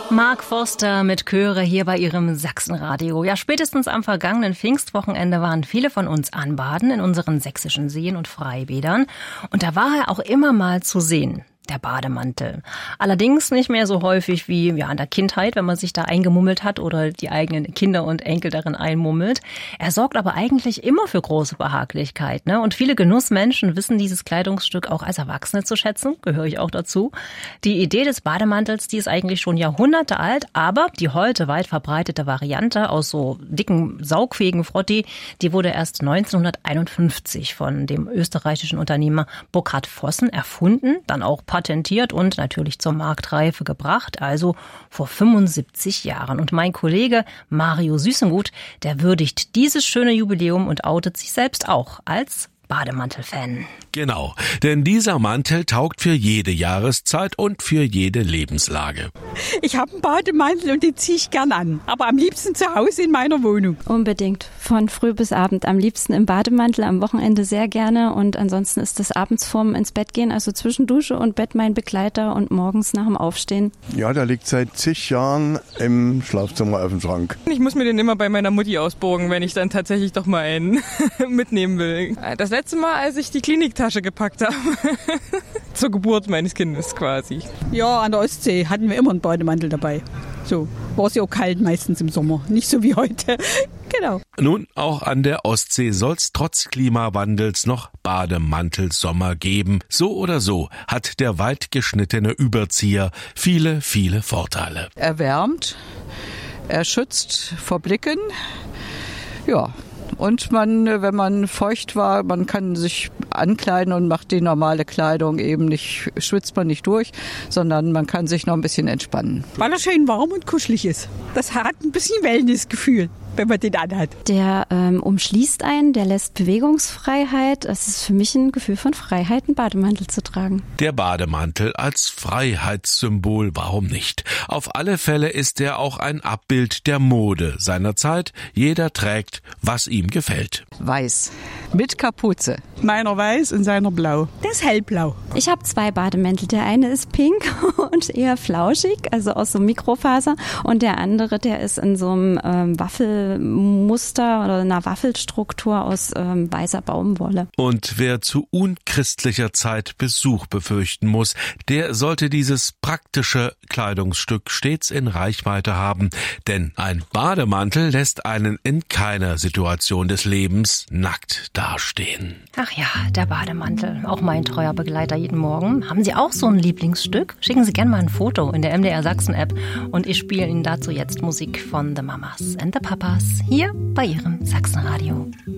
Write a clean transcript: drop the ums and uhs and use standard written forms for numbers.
Mark Forster mit Chöre hier bei Ihrem Sachsenradio. Ja, spätestens am vergangenen Pfingstwochenende waren viele von uns anbaden in unseren sächsischen Seen und Freibädern. Und da war er auch immer mal zu sehen. Der Bademantel. Allerdings nicht mehr so häufig wie in der Kindheit, wenn man sich da eingemummelt hat oder die eigenen Kinder und Enkel darin einmummelt. Er sorgt aber eigentlich immer für große Behaglichkeit, ne? Und viele Genussmenschen wissen dieses Kleidungsstück auch als Erwachsene zu schätzen, gehöre ich auch dazu. Die Idee des Bademantels, die ist eigentlich schon Jahrhunderte alt, aber die heute weit verbreitete Variante aus so dicken, saugfähigen Frotti, die wurde erst 1951 von dem österreichischen Unternehmer Burkhard Vossen erfunden, dann auch patentiert und natürlich zur Marktreife gebracht, also vor 75 Jahren. Und mein Kollege Mario Süßengut, der würdigt dieses schöne Jubiläum und outet sich selbst auch als Bademantel-Fan. Genau, denn dieser Mantel taugt für jede Jahreszeit und für jede Lebenslage. Ich habe einen Bademantel und den ziehe ich gern an, aber am liebsten zu Hause in meiner Wohnung. Unbedingt, von früh bis Abend, am liebsten im Bademantel, am Wochenende sehr gerne und ansonsten ist das abends vorm ins Bett gehen, also zwischen Dusche und Bett mein Begleiter und morgens nach dem Aufstehen. Ja, der liegt seit zig Jahren im Schlafzimmer auf dem Schrank. Ich muss mir den immer bei meiner Mutti ausborgen, wenn ich dann tatsächlich doch mal einen mitnehmen will. Das letzte Mal, als ich die Kliniktasche gepackt habe. Zur Geburt meines Kindes quasi. Ja, an der Ostsee hatten wir immer einen Bademantel dabei. So, war es ja auch kalt meistens im Sommer, nicht so wie heute. Genau. Nun, auch an der Ostsee soll's trotz Klimawandels noch Bademantelsommer geben. So oder so hat der weit geschnittene Überzieher viele, viele Vorteile. Er wärmt, er schützt vor Blicken, ja. Und wenn man feucht war, man kann sich ankleiden und macht die normale Kleidung eben nicht, schwitzt man nicht durch, sondern man kann sich noch ein bisschen entspannen. Weil er schön warm und kuschelig ist. Das hat ein bisschen Wellnessgefühl, wenn man den anhat. Der umschließt einen, der lässt Bewegungsfreiheit. Es ist für mich ein Gefühl von Freiheit, einen Bademantel zu tragen. Der Bademantel als Freiheitssymbol, warum nicht? Auf alle Fälle ist er auch ein Abbild der Mode seiner Zeit. Jeder trägt, was ihm gefällt. Weiß, mit Kapuze. Meiner weiß und seiner blau. Der ist hellblau. Ich habe 2 Bademäntel. Der eine ist pink und eher flauschig, also aus so Mikrofaser. Und der andere, der ist in so einem Waffelmuster oder einer Waffelstruktur aus weißer Baumwolle. Und wer zu unchristlicher Zeit Besuch befürchten muss, der sollte dieses praktische Kleidungsstück stets in Reichweite haben. Denn ein Bademantel lässt einen in keiner Situation des Lebens nackt dastehen. Ach ja, der Bademantel, auch mein treuer Begleiter jeden Morgen. Haben Sie auch so ein Lieblingsstück? Schicken Sie gerne mal ein Foto in der MDR Sachsen App und ich spiele Ihnen dazu jetzt Musik von The Mamas and the Papas hier bei Ihrem Sachsenradio.